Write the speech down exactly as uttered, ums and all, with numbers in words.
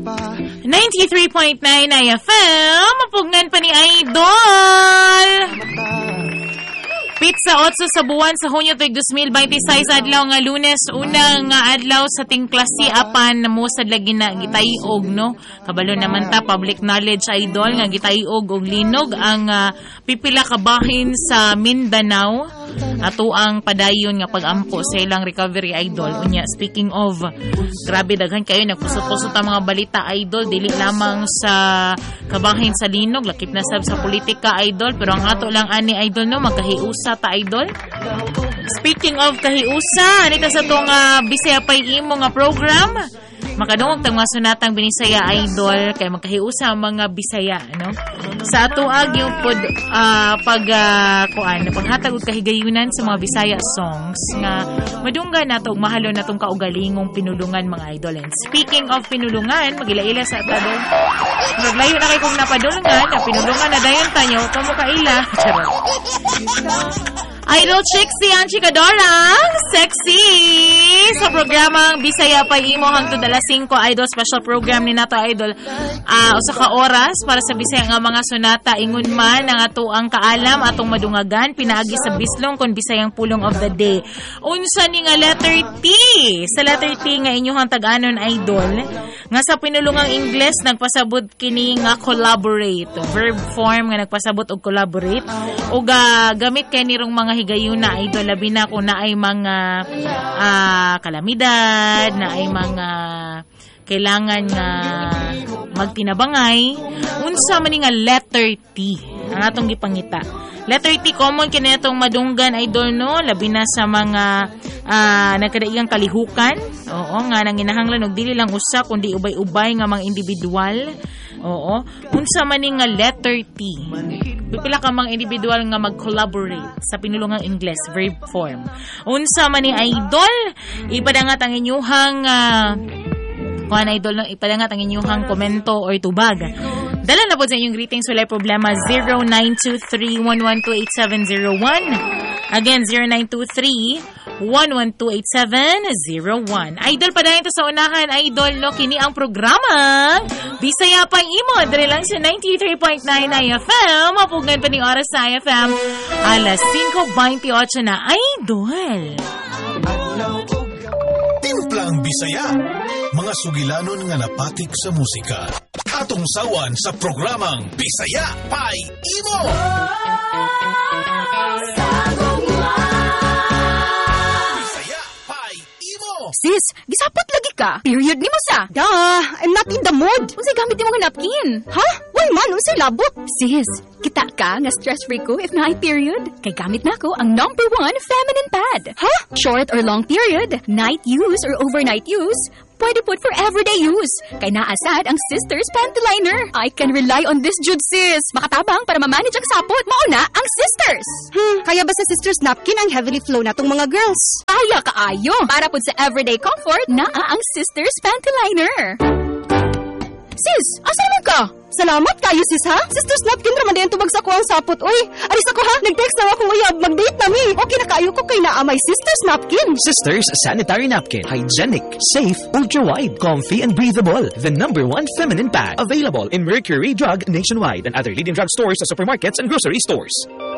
ninety-three point nine I F M, mapugnan pa ni Idol. Pizza otso sa buwan sa Hunyo tuig twenty twenty-six adlaw nga Lunes, unang nga adlaw sa ting klase apan mo sa lagi na gitayog no. Kabalo naman ta public knowledge Idol nga gitayog og linog ang uh, pipila ka bahin sa Mindanao ato ang padayon nga pag-ampo sa ilang recovery Idol. Unya speaking of, grabe daghan kayo nagpusot-pusot ang mga balita Idol, dili lamang sa kabahin sa linog, lakip na sab sa politika Idol, pero ang ato lang ani Idol no magkahiusa ta Idol. Speaking of kahiusa, anita sa tong uh, Bisaya Pay Imo nga program, makadungog tang mga sunatang Binisaya Idol kay magkahiusa ang mga Bisaya no. Sa tuag yung pod uh, pag uh, kuan paghatag og kahigayunan sa mga Bisaya songs nga madunggan nato og mahalo natong kaugalingong pinulungan mga Idol. And speaking of pinulungan, magila-ila sa atadon. Maglayo na kay kung napadulungan, na pinulungan na dayon tanyo, kamo kaila. Charot. Idol Chick si ang chikadora, sexy sa programang Bisaya Pay Imo hangtod alas singko Idol special program ni nato Idol. Ah, uh, usa ka oras para sa Bisaya nga mga sonata ingon man ang ato ang kaalam atong madungagan pinaagi sa bislong kon Bisayang pulong of the day. Unsa ni nga letter T? Sa letter T nga inyong tag-anon Idol nga sa pinulungang Ingles nagpasabot kini nga collaborate, verb form nga nagpasabot og collaborate ug uh, gamit kay nirong mga higayuna Idol labi na kung na ay mga uh, kalamidad, na ay mga kailangan nga magtinabangay. Unsa man nga letter T ang atong gipangita. Letter T common kini atong madunggan Idol no, labi na sa mga uh, nagkadaigang kalihukan. Oo nga nanginahanglan og dili lang usa kundi ubay-ubay nga mga individual. Oo. Unsa man nga letter T. Pipila ka mga individual nga mag-collaborate sa pinulungang Ingles verb form. Unsa man ni Idol, ipadangat ang inyuhang uh, kuan Idol no, ipadangat ang inyuhang komento or tubag. Dala na po sa inyong greetings, wala problema. zero nine two three one one two eight seven zero one. Again, zero nine two three one one two eight seven zero one. Idol, padayon to sa unahan, Idol, no? Kini ang programa Bisaya Pay Imo. Dali lang sa ninety-three point nine I F M. Mapugan pa ni oras sa I F M. Alas singko twenty-eight na, Idol. Timplang Bisaya. Mga sugilanon nga napatik sa musika. Atong sawan sa programang Bisaya Pay Imo. Bisaya Pay Imo. Sis, gisapot lagi ka. Period ni mo sa. Duh, I'm not in the mood. Unsay gamit mo nga napkin? Ha? Why man, unsay labot? Sis, kita ka nga stress-free ko if na ay period. Kay gamit na ko ang number one feminine pad. Ha? Short or long period, night use or overnight use, pwede put for everyday use. Kay naasad ang Sisters Panty Liner. I can rely on this jud, sis. Makatabang para ma-manage ang sapot. Mauna ang Sisters. Hmm, kaya ba sa Sisters napkin ang heavily flow na tong mga girls? Kaya kaayo. Para pud sa everyday comfort, naa ang Sisters Panty Liner. Sis, asa naman ka? Salamat kayo, sis, ha? Sisters napkin raman din tubag sa ko ang sapot. Uy, aris ako, ha? Nag-text na akong uyab. Mag-date na mi. Okay na kayo ko kay naa may Sisters napkin. Sisters Sanitary Napkin. Hygienic, safe, ultra-wide, comfy, and breathable. The number one feminine pad. Available in Mercury Drug nationwide and other leading drug stores, supermarkets, and grocery stores.